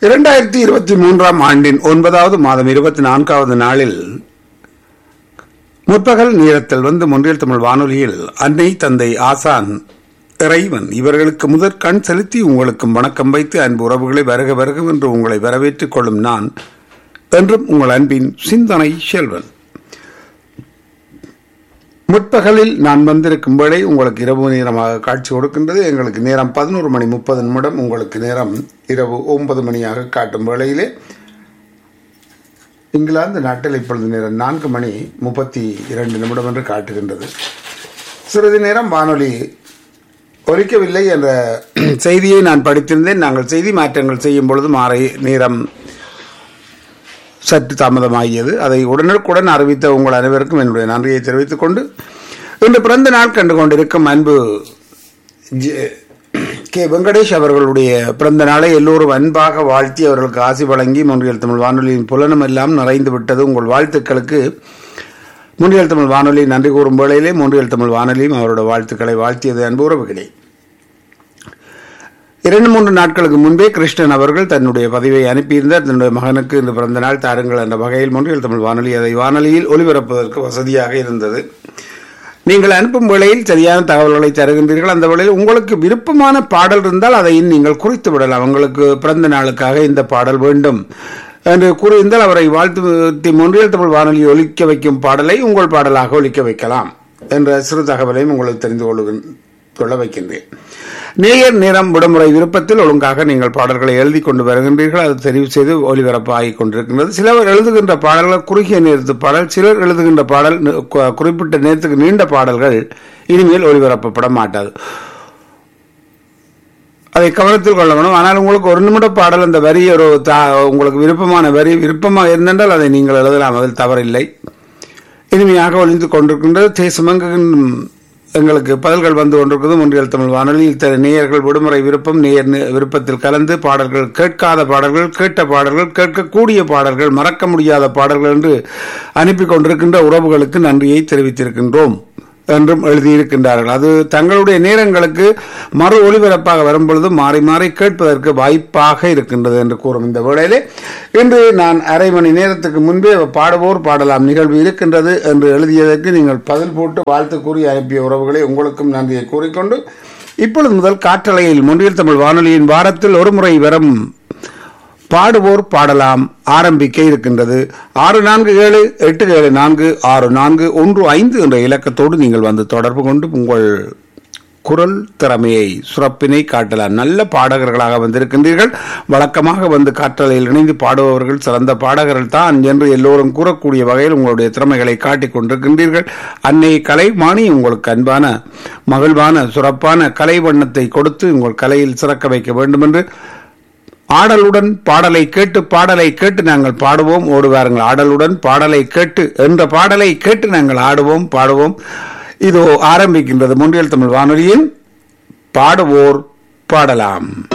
2023 ஆண்டின் 9வது மாதம் 24வது நாளில் முற்பகல் நேரத்தில் வந்து மொன்றியல் தமிழ் வானொலியில் அன்னை தந்தை ஆசான் இறைவன் இவர்களுக்கு முதற் கண் செலுத்தி உங்களுக்கு வணக்கம் வைத்து அன்பு உறவுகளை வருக வருக என்று உங்களை வரவேற்றுக் கொள்ளும் நான் என்றும் உங்கள் அன்பின் சிந்தனை செல்வன். முற்பகலில் நான் வந்திருக்கும் வேளை உங்களுக்கு இரவு நேரமாக காட்சி கொடுக்கின்றது. எங்களுக்கு நேரம் 11:30 உங்களுக்கு நேரம் இரவு 9 மணியாக காட்டும் வேளையிலே இங்கிலாந்து நாட்டில் இப்பொழுது நேரம் 4:32 என்று காட்டுகின்றது. சிறிது நேரம் வானொலி ஒலிக்கவில்லை என்ற செய்தியை நான் படித்திருந்தேன். நாங்கள் செய்தி மாற்றங்கள் செய்யும் பொழுது மாலை நேரம் சற்று தாமதமாகியது. அதை உடனுக்குடன் அறிவித்த உங்கள் அனைவருக்கும் என்னுடைய நன்றியை தெரிவித்துக் கொண்டு இன்று பிறந்த நாள் கண்டு கொண்டிருக்கும் அன்பு கே வெங்கடேஷ் அவர்களுடைய பிறந்த நாளை எல்லோரும் அன்பாக வாழ்த்தி அவர்களுக்கு ஆசி வழங்கி மொன்றியல் தமிழ் வானொலியின் புலனம் எல்லாம் நிறைந்து விட்டது. உங்கள் வாழ்த்துக்களுக்கு மொன்றியல் தமிழ் வானொலி நன்றி கூறும் வேளையிலே மொன்றியல் தமிழ் வானொலியும் அவருடைய வாழ்த்துக்களை வாழ்த்தியது. அன்பு உறவுகளே, 2-3 நாட்களுக்கு முன்பே கிருஷ்ணன் அவர்கள் தன்னுடைய பதிவை அனுப்பியிருந்தார். தன்னுடைய மகனுக்கு இன்று பிறந்த நாள் தாருங்கள் என்ற வகையில் மொன்றியல் தமிழ் வானொலி அதை வானொலியில் ஒலிபரப்புவதற்கு வசதியாக இருந்தது. நீங்கள் அனுப்பும் வேளையில் சரியான தகவல்களை தருகின்றீர்கள். அந்த வேளையில் உங்களுக்கு விருப்பமான பாடல் இருந்தால் அதை நீங்கள் குறித்து விடலாம். உங்களுக்கு பிறந்த நாளுக்காக இந்த பாடல் வேண்டும் என்று கூறியிருந்தால் அவரை வாழ்த்து மொன்றியல் தமிழ் வானொலி ஒலிக்க வைக்கும் பாடலை உங்கள் பாடலாக ஒலிக்க வைக்கலாம் என்ற சிறு தகவலையும் உங்களுக்கு தெரிந்து கொள்ள வைக்கின்றேன். நேயர் நேரம் விடுமுறை விருப்பத்தில் ஒழுங்காக நீங்கள் பாடல்களை எழுதி கொண்டு வருகின்றீர்கள். அது தெரிவு செய்து ஒலிபரப்பு ஆகிக் கொண்டிருக்கின்றது. சிலர் எழுதுகின்ற பாடல்கள் குறுகிய நேரத்து பாடல், சிலர் எழுதுகின்ற பாடல் குறிப்பிட்ட நேரத்துக்கு நீண்ட பாடல்கள் இனிமேல் ஒலிபரப்பப்பட மாட்டாது. அதை கவனத்தில் கொள்ள வேண்டும். ஆனால் உங்களுக்கு 1 நிமிட பாடல் அந்த வரி ஒரு உங்களுக்கு விருப்பமான வரி விருப்பமாக இருந்தால் அதை நீங்கள் எழுதலாம், அதில் தவறில்லை. இனிமையாக ஒளிந்து கொண்டிருக்கின்றது. தேசமெங்கும் எங்களுக்கு பதில்கள் வந்து கொண்டிருக்கிறது. மொன்றியல் தமிழ் வானொலியில் நேயர்கள் விடுமுறை விருப்பம் நேயர் விருப்பத்தில் கலந்து பாடல்கள், கேட்காத பாடல்கள், கேட்ட பாடல்கள், கேட்கக்கூடிய பாடல்கள், மறக்க முடியாத பாடல்கள் என்று அனுப்பி கொண்டிருக்கின்ற உறவுகளுக்கு நன்றியை தெரிவித்திருக்கின்றோம் என்றும் எழுதியிருக்கின்றார்கள். அது தங்களுடைய நேரங்களுக்கு மறு ஒளிபரப்பாக வரும்பொழுது மாறி மாறி கேட்பதற்கு வாய்ப்பாக இருக்கின்றது என்று கூறும் இந்த வேளையிலே இன்று நான் அரை மணி நேரத்துக்கு முன்பே பாடுவோர் பாடலாம் நிகழ்வு இருக்கின்றது என்று எழுதியதற்கு நீங்கள் பதில் போட்டு வாழ்த்து கூறி அனுப்பிய உறவுகளை உங்களுக்கும் நன்றியை கூறிக்கொண்டு இப்பொழுது முதல் காற்றலையில் மொன்றியல் தமிழ் வானொலியின் வாரத்தில் ஒரு முறை வரும் பாடுவோர் பாடலாம் ஆரம்பிக்க இருக்கின்றது. 6478746415 என்ற இலக்கத்தோடு நீங்கள் வந்து தொடர்பு கொண்டு உங்கள் குரல் திறமையை சுரப்பினை காட்டலாம். நல்ல பாடகர்களாக வந்திருக்கின்றீர்கள். வழக்கமாக வந்து காற்றலையில் இணைந்து பாடுபவர்கள் சிறந்த பாடகர்கள் தான் என்று எல்லோரும் கூறக்கூடிய வகையில் உங்களுடைய திறமைகளை காட்டிக் கொண்டிருக்கின்றீர்கள். அன்னை கலைமானி உங்களுக்கு அன்பான மகிழ்வான சுரப்பான கலை வண்ணத்தை கொடுத்து உங்கள் கலையில் சிறக்க வைக்க வேண்டும் என்று ஆடலுடன் பாடலை கேட்டு நாங்கள் பாடுவோம் ஓடுவார்கள். ஆடலுடன் பாடலை கேட்டு என்ற பாடலை கேட்டு நாங்கள் ஆடுவோம் பாடுவோம். இதோ ஆரம்பிக்கின்றது மொன்றியல் தமிழ் வானொலியின் பாடுவோர் பாடலாம்.